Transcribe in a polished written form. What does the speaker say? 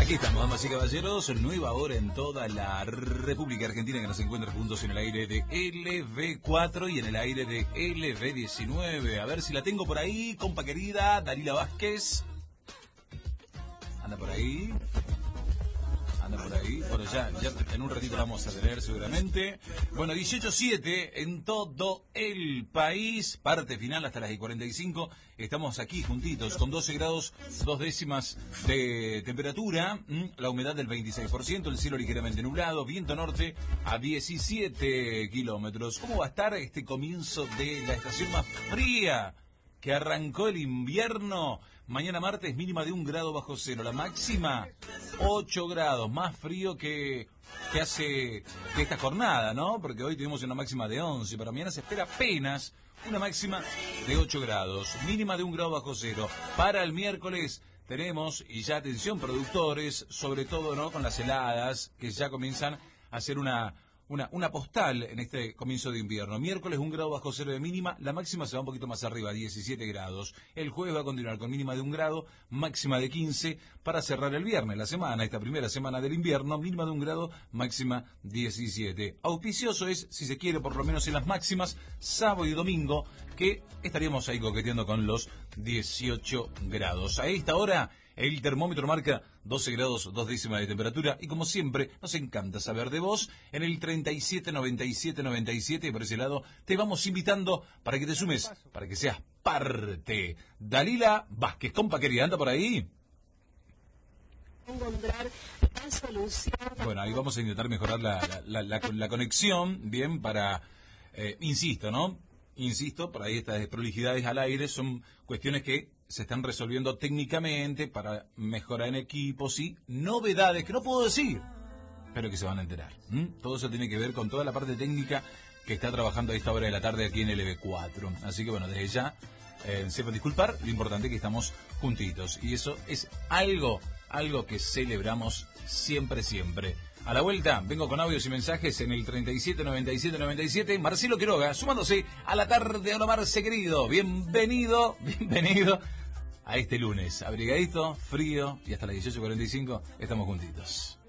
Aquí estamos, damas y caballeros, nueva hora en toda la República Argentina, que nos encuentra juntos en el aire de LV4 y en el aire de LV19. A ver si la tengo por ahí, compa querida, Dalila Vázquez. Anda por ahí. Anda por ahí. Bueno, ya en un ratito la vamos a tener seguramente. Bueno, 18:07 en todo el país. Parte final hasta las 45. Estamos aquí juntitos con 12 grados, 2 décimas de temperatura. La humedad del 26%. El cielo ligeramente nublado. Viento norte a 17 kilómetros. ¿Cómo va a estar este comienzo de la estación más fría que arrancó el invierno? Mañana martes, mínima de 1 grado bajo cero. La máxima, 8 grados. Más frío que hace que esta jornada, ¿no? Porque hoy tuvimos una máxima de 11. Para mañana se espera apenas una máxima de 8 grados. Mínima de 1 grado bajo cero. Para el miércoles tenemos, y ya atención productores, sobre todo, ¿no? Con las heladas que ya comienzan a hacer una postal en este comienzo de invierno. Miércoles 1 grado bajo cero de mínima, la máxima se va un poquito más arriba, 17 grados. El jueves va a continuar con mínima de 1 grado, máxima de 15, para cerrar el viernes, la semana, esta primera semana del invierno, mínima de 1 grado, máxima 17. Auspicioso es, si se quiere, por lo menos en las máximas, sábado y domingo, que estaríamos ahí coqueteando con los 18 grados. A esta hora, el termómetro marca 12 grados, 2 décimas de temperatura, y como siempre, nos encanta saber de vos. En el 37 97 97, por ese lado, te vamos invitando para que te sumes, para que seas parte. Dalila Vázquez, compa querida, anda por ahí. Encontrar la solución. Bueno, ahí vamos a intentar mejorar la conexión, bien, para, insisto, por ahí estas desprolijidades al aire son cuestiones que se están resolviendo técnicamente para mejorar en equipos y novedades que no puedo decir, pero que se van a enterar. Todo eso tiene que ver con toda la parte técnica que está trabajando a esta hora de la tarde aquí en LV4. Así que bueno, desde ya, sepan disculpar, lo importante es que estamos juntitos. Y eso es algo que celebramos siempre. A la vuelta, vengo con audios y mensajes en el 37 97 97. Marcelo Quiroga, sumándose a la tarde. Hola Marce, querido. Bienvenido a este lunes. Abrigadito, frío, y hasta las 18:45 estamos juntitos.